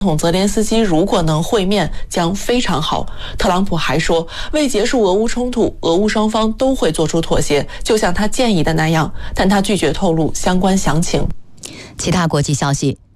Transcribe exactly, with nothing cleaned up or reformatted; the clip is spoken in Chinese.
总统泽连斯基如果能会面，将非常好。特朗普还说，为结束俄乌冲突，俄乌双方都会做出妥协，就像他建议的那样，但他拒绝透露相关详情。 其他国际消息。